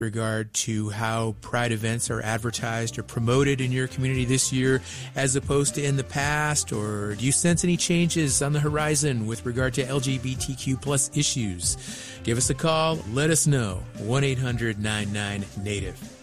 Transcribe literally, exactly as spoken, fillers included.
regard to how Pride events are advertised or promoted in your community this year as opposed to in the past? Or do you sense any changes on the horizon with regard to L G B T Q plus issues? Give us a call. Let us know. one eight hundred nine nine native.